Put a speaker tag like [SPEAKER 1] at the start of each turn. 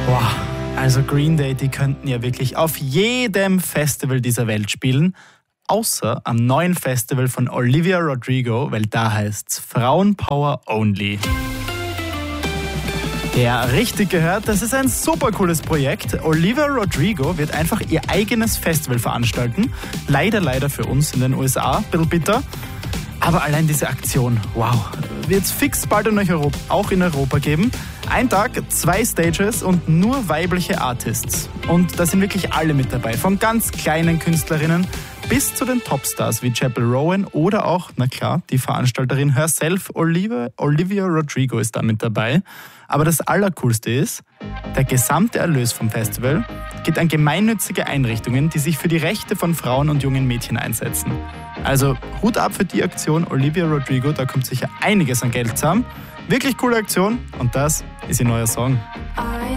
[SPEAKER 1] Boah, also Green Day, die könnten ja wirklich auf jedem Festival dieser Welt spielen, außer am neuen Festival von Olivia Rodrigo, weil da heißt's Frauenpower Only. Ja, richtig gehört, das ist ein super cooles Projekt. Olivia Rodrigo wird einfach ihr eigenes Festival veranstalten. Leider für uns in den USA, ein bisschen bitter. Aber allein diese Aktion, wow, wird es fix bald auch in Europa geben. Ein Tag, 2 Stages und nur weibliche Artists. Und da sind wirklich alle mit dabei, von ganz kleinen Künstlerinnen bis zu den Topstars wie Chappell Rowan oder auch, na klar, die Veranstalterin herself, Olivia Rodrigo ist da mit dabei. Aber das Allercoolste ist, der gesamte Erlös vom Festival geht an gemeinnützige Einrichtungen, die sich für die Rechte von Frauen und jungen Mädchen einsetzen. Also Hut ab für die Aktion Olivia Rodrigo, da kommt sicher einiges an Geld zusammen. Wirklich coole Aktion und das ist ihr neuer Song.